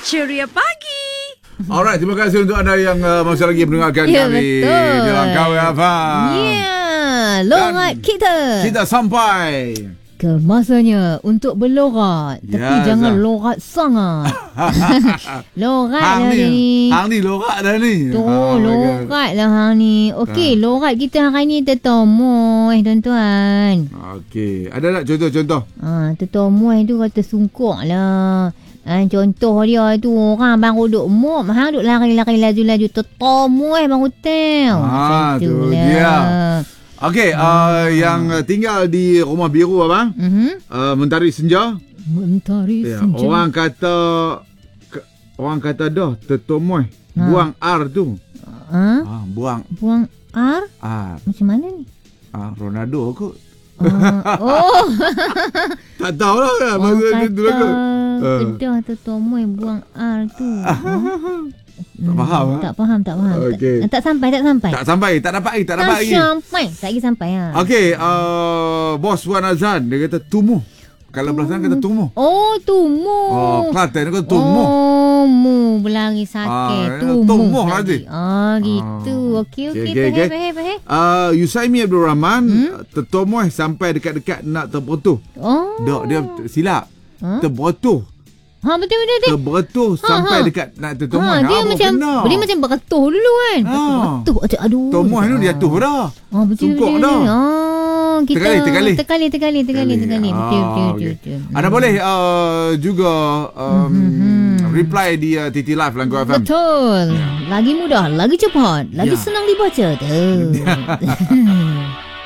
Ceria Pagi. Alright, terima kasih untuk anda yang masih lagi mendengarkan kami di Langkawi Abang. Lorat Kita sampai ke masanya untuk berlorat. Tapi jangan lorat sangat. Lorat dah ni. Hang ni lorat dah ni. Lorat lah hang ni. Okey, lorat kita hari ni tertomoy tuan-tuan. Okey, ada tak contoh-contoh? Tertomoy tu kata sungkuk lah. Contoh dia tu orang baru duk mop, hang duk lari-lari laju-laju tertomoy baru tahu. Tu dia. Okey, yang tinggal di Rumah Biru abang, Mentari Senja. Mentari Senja. Orang kata dah tertomoy buang R tu. Buang R? Macam mana ni? Ronaldo kot. Tak tahulah kan masa tu lah kot. Kedah tertomoy buang R tu. Tak faham. Tak faham. Okay. Tak sampai. Tak dapat lagi. Tak lagi sampai. Okey, bos Wan Azan dia kata tumuh. Kalau belah sana kata tumuh. Tumuh. Kelantan dia kata tumuh. Mu berlari sakit. Tumuh lagi. Gitu. Okey. Faham. Yusaimi Abdul Rahman tertomoh sampai dekat-dekat nak terberutuh. Dok dia silap. Terberutuh. Betul. Terberutuh sampai dekat nak tertomoh. Dia macam beretuh dulu kan. Beretuh. Aduh. Tomoh tu dia jatuh dah. Betul. Sungkuk dah. Terkali. Betul. Anda boleh juga reply di TT Live Langkawi FM. Betul. Lagi mudah, lagi cepat, lagi senang dibaca tu.